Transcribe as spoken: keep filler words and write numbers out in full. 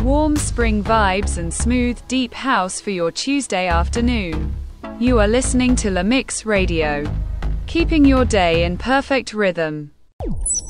Warm spring vibes and smooth, deep house for your Tuesday afternoon. You are listening to La Mix Radio, keeping your day in perfect rhythm.